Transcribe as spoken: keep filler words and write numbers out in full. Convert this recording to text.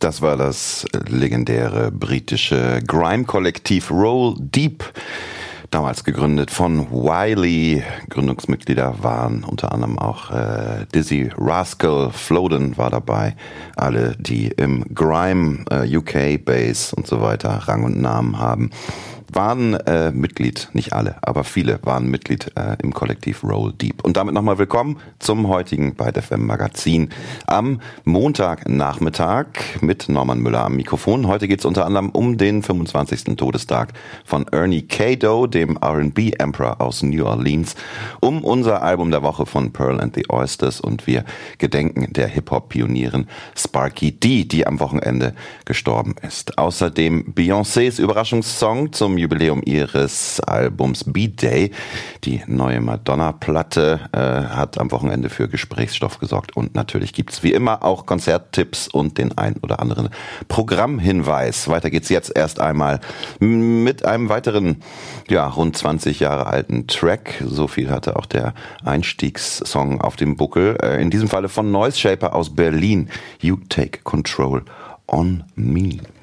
Das war das legendäre britische Grime-Kollektiv Roll Deep, damals gegründet von Wiley. Gründungsmitglieder waren unter anderem auch äh, Dizzy Rascal, Floden war dabei. Alle, die im Grime, äh, U K, Bass und so weiter Rang und Namen haben, waren äh, Mitglied, nicht alle, aber viele waren Mitglied äh, im Kollektiv Roll Deep. Und damit nochmal willkommen zum heutigen Byte F M Magazin am Montagnachmittag mit Norman Müller am Mikrofon. Heute geht es unter anderem um den fünfundzwanzigsten Todestag von Ernie K-Doe, dem R and B Emperor aus New Orleans, um unser Album der Woche von Pearl and the Oysters, und wir gedenken der Hip-Hop-Pionierin Sparky D, die am Wochenende gestorben ist. Außerdem Beyoncés Überraschungssong zum Jubiläum ihres Albums B-Day. Die neue Madonna-Platte äh, hat am Wochenende für Gesprächsstoff gesorgt, und natürlich gibt's wie immer auch Konzerttipps und den ein oder anderen Programmhinweis. Weiter geht's jetzt erst einmal mit einem weiteren, ja, rund zwanzig Jahre alten Track. So viel hatte auch der Einstiegssong auf dem Buckel. Äh, in diesem Falle von Noise Shaper aus Berlin. You Take Control on Me.